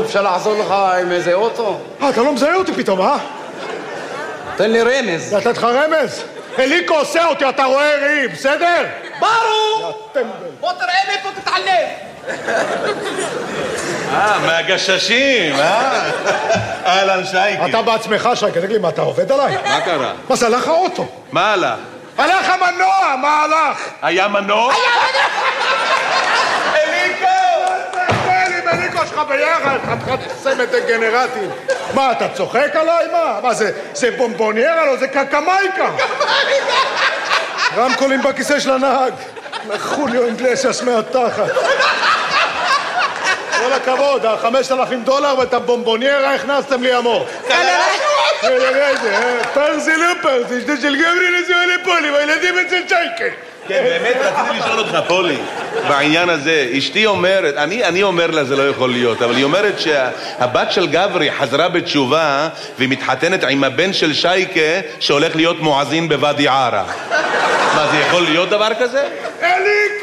אפשר לעזור לך עם איזה אוטו? אתה לא מזהה אותי פתאום, אה? תן לי רמז. לתת לך רמז? אליקו עושה אותי, אתה רואה ראי, בסדר? ברור! בוא תראה מאיפה תתעלם. מהגששים, אהלן שייקי. אתה בעצמך, שייקי, תגיד לי, מה, אתה עובד עליי? מה קרה? מה זה, הלך האוטו? מה הלך? הלך המנוע, מה הלך? היה מנוע? אליקו! עם אליקו שלך ביחד, חתיכת סמת דגנרטים. מה, אתה צוחק עליי? מה, זה בומבוניירה? לא, זה קקמייקה. רמקולים בכיסא של הנהג. חוליו אינגלסיאס מהתחת. כל הכבוד, $5,000 ואת הבומבוניירה הכנסתם לי עמוק. פרזי לא פרזי, שדה של גברי נזוה לפולי, והילדים אצל שייקה. כן, באמת רציתי לשאול אותך, פולי, בעניין הזה. אשתי אומרת, אני אומר לה זה לא יכול להיות, אבל היא אומרת שהבת של גברי חזרה בתשובה והיא מתחתנת עם הבן של שייקה שהולך להיות מואזין בוואדי ערה. מה, זה יכול להיות דבר כזה? אליקו!